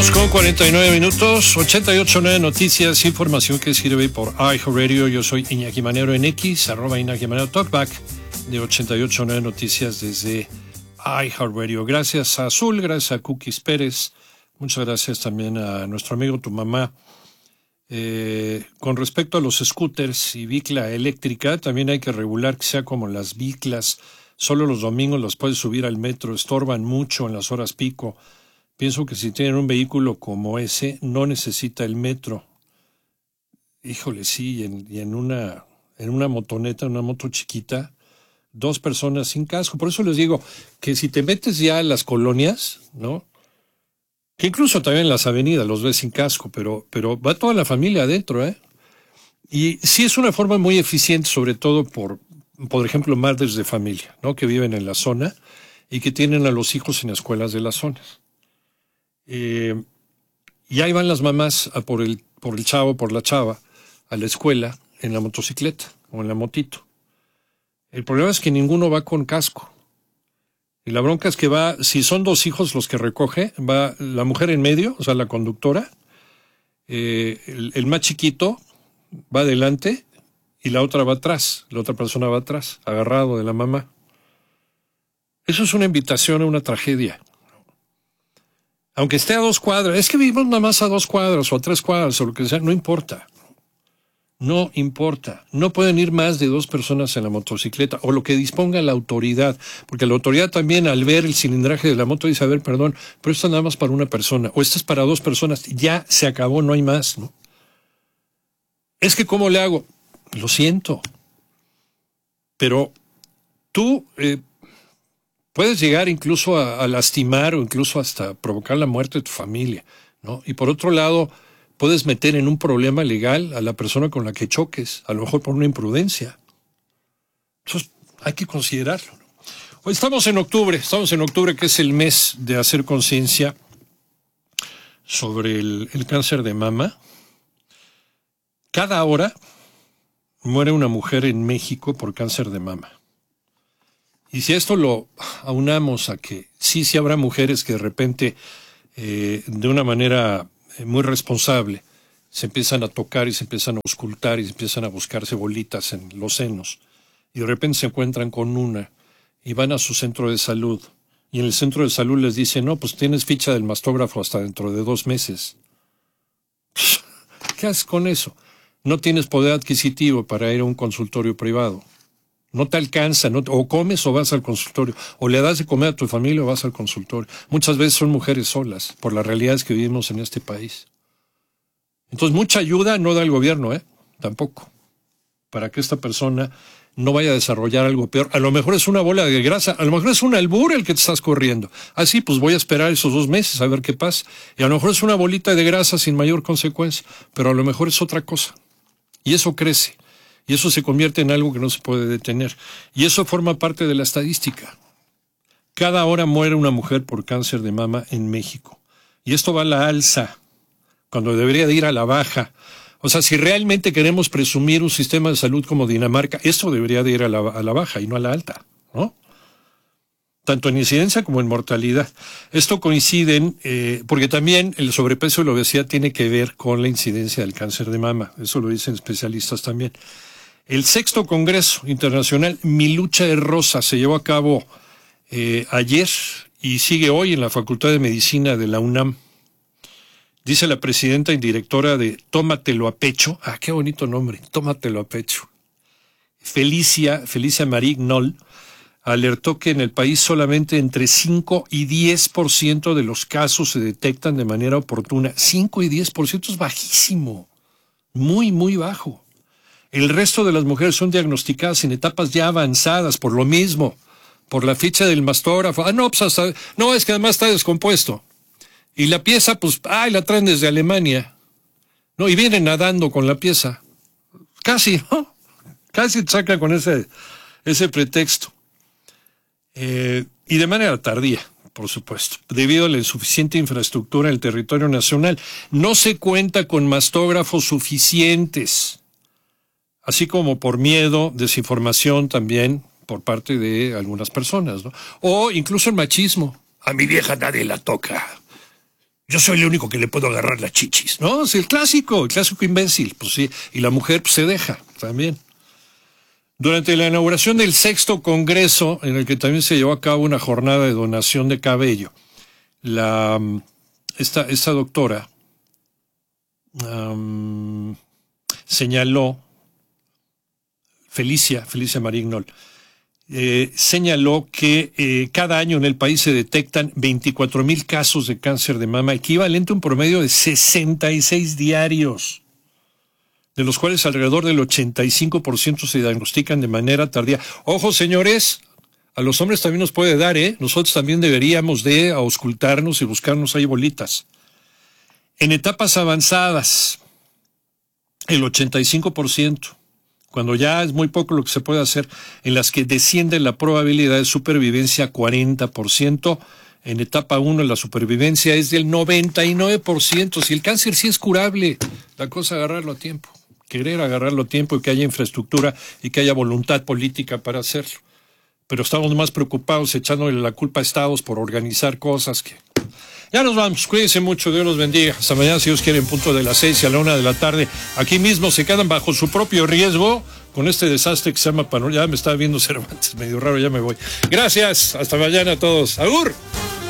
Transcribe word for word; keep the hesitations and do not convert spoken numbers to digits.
Dos con cuarenta y nueve minutos, ochenta y ocho punto nueve Noticias, información que sirve por iHeartRadio. Yo soy Iñaki Manero en X, arroba Iñaki Manero Talkback de ochenta y ocho punto nueve Noticias desde iHeartRadio. Gracias a Azul, gracias a Cookies Pérez, muchas gracias también a nuestro amigo Tu Mamá. Eh, con respecto a los scooters y bicla eléctrica, también hay que regular que sea como las biclas. Solo los domingos las puedes subir al metro, estorban mucho en las horas pico. Pienso que si tienen un vehículo como ese, no necesita el metro. Híjole, sí, y en, y en una en una motoneta, una moto chiquita, dos personas sin casco. Por eso les digo que si te metes ya a las colonias, ¿no? Que incluso también en las avenidas los ves sin casco, pero, pero va toda la familia adentro, ¿eh? Y sí es una forma muy eficiente, sobre todo por, por ejemplo, madres de familia, ¿no? Que viven en la zona y que tienen a los hijos en escuelas de las zonas. Eh, y ahí van las mamás a por el, por el chavo, por la chava, a la escuela en la motocicleta o en la motito. El problema es que ninguno va con casco. Y la bronca es que va, si son dos hijos los que recoge, va la mujer en medio, o sea, la conductora, eh, el, el más chiquito va adelante y la otra va atrás, la otra persona va atrás, agarrado de la mamá. Eso es una invitación a una tragedia. Aunque esté a dos cuadras, es que vivimos nada más a dos cuadras o a tres cuadras o lo que sea, no importa. No importa. No pueden ir más de dos personas en la motocicleta o lo que disponga la autoridad, porque la autoridad también al ver el cilindraje de la moto dice, a ver, perdón, pero esto nada más para una persona o esto es para dos personas, ya se acabó, no hay más, ¿no? Es que ¿cómo le hago? Lo siento. Pero tú... Eh, Puedes llegar incluso a, a lastimar o incluso hasta provocar la muerte de tu familia, ¿no? Y por otro lado, puedes meter en un problema legal a la persona con la que choques, a lo mejor por una imprudencia. Entonces, hay que considerarlo, ¿no? Hoy estamos en octubre, estamos en octubre, que es el mes de hacer conciencia sobre el, el cáncer de mama. Cada hora muere una mujer en México por cáncer de mama. Y si esto lo aunamos a que sí, sí habrá mujeres que de repente, eh, de una manera muy responsable, se empiezan a tocar y se empiezan a auscultar y se empiezan a buscarse bolitas en los senos, y de repente se encuentran con una y van a su centro de salud, y en el centro de salud les dicen, no, pues tienes ficha del mastógrafo hasta dentro de dos meses. ¿Qué haces con eso? No tienes poder adquisitivo para ir a un consultorio privado. No te alcanza, no, o comes o vas al consultorio, o le das de comer a tu familia o vas al consultorio. Muchas veces son mujeres solas, por las realidades que vivimos en este país. Entonces, mucha ayuda no da el gobierno, ¿eh? Tampoco. Para que esta persona no vaya a desarrollar algo peor. A lo mejor es una bola de grasa, a lo mejor es un albur el que te estás corriendo. Así, pues voy a esperar esos dos meses a ver qué pasa. Y a lo mejor es una bolita de grasa sin mayor consecuencia, pero a lo mejor es otra cosa. Y eso crece. Y eso se convierte en algo que no se puede detener. Y eso forma parte de la estadística. Cada hora muere una mujer por cáncer de mama en México. Y esto va a la alza, cuando debería de ir a la baja. O sea, si realmente queremos presumir un sistema de salud como Dinamarca, esto debería de ir a la, a la baja y no a la alta, ¿no? Tanto en incidencia como en mortalidad. Esto coinciden, eh, porque también el sobrepeso y la obesidad tiene que ver con la incidencia del cáncer de mama. Eso lo dicen especialistas también. El sexto Congreso Internacional Mi Lucha es Rosa se llevó a cabo eh, ayer y sigue hoy en la Facultad de Medicina de la UNAM. Dice la presidenta y directora de Tómatelo a Pecho, ah, qué bonito nombre, Tómatelo a Pecho, Felicia, Felicia Marignol, alertó que en el país solamente entre cinco y diez por ciento de los casos se detectan de manera oportuna. cinco y diez por ciento es bajísimo, muy, muy bajo. El resto de las mujeres son diagnosticadas en etapas ya avanzadas por lo mismo, por la ficha del mastógrafo. Ah, no, pues hasta, no, es que además está descompuesto. Y la pieza, pues, ay, la traen desde Alemania. No, y vienen nadando con la pieza. Casi, ¿no? Casi te saca con ese, ese pretexto. Eh, y de manera tardía, por supuesto, debido a la insuficiente infraestructura en el territorio nacional. No se cuenta con mastógrafos suficientes. Así como por miedo, desinformación también por parte de algunas personas, ¿no? O incluso el machismo. A mi vieja nadie la toca. yo soy el único que le puedo agarrar las chichis, ¿no? Es el clásico, el clásico imbécil, pues sí, y la mujer pues, se deja también. Durante la inauguración del sexto congreso, en el que también se llevó a cabo una jornada de donación de cabello, la esta, esta doctora um, señaló, Felicia, Felicia Marignol, eh, señaló que eh, cada año en el país se detectan veinticuatro mil casos de cáncer de mama, equivalente a un promedio de sesenta y seis diarios, de los cuales alrededor del ochenta y cinco por ciento se diagnostican de manera tardía. Ojo, señores, a los hombres también nos puede dar, ¿eh? Nosotros también deberíamos de auscultarnos y buscarnos ahí bolitas. En etapas avanzadas, el ochenta y cinco por ciento, cuando ya es muy poco lo que se puede hacer, en las que desciende la probabilidad de supervivencia a cuarenta por ciento. En etapa uno la supervivencia es del noventa y nueve por ciento. Si el cáncer sí es curable, la cosa es agarrarlo a tiempo, querer agarrarlo a tiempo y que haya infraestructura y que haya voluntad política para hacerlo. Pero estamos más preocupados echándole la culpa a estados por organizar cosas que... Ya nos vamos, cuídense mucho, Dios los bendiga. Hasta mañana, si Dios quiere, en punto de las seis y a la una de la tarde. Aquí mismo se quedan bajo su propio riesgo con este desastre que se llama Panorama. Ya me estaba viendo Cervantes, medio raro, ya me voy. Gracias, hasta mañana a todos. ¡Agur!